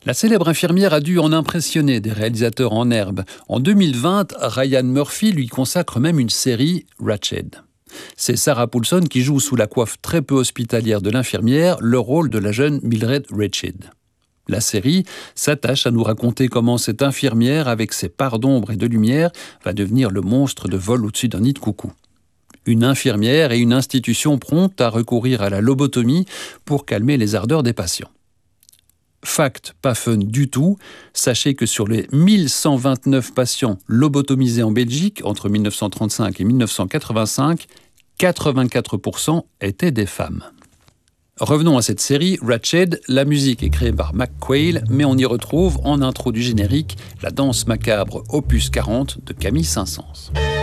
La célèbre infirmière a dû en impressionner des réalisateurs en herbe. En 2020, Ryan Murphy lui consacre même une série, Ratched. C'est Sarah Paulson qui joue sous la coiffe très peu hospitalière de l'infirmière le rôle de la jeune Mildred Ratched. La série s'attache à nous raconter comment cette infirmière, avec ses parts d'ombre et de lumière, va devenir le monstre de vol au-dessus d'un nid de coucou. Une infirmière et une institution promptes à recourir à la lobotomie pour calmer les ardeurs des patients. Fact, pas fun du tout, sachez que sur les 1129 patients lobotomisés en Belgique entre 1935 et 1985, 84% étaient des femmes. Revenons à cette série, Ratched. La musique est créée par Mac Quayle, mais on y retrouve en intro du générique la danse macabre opus 40 de Camille Saint-Saëns.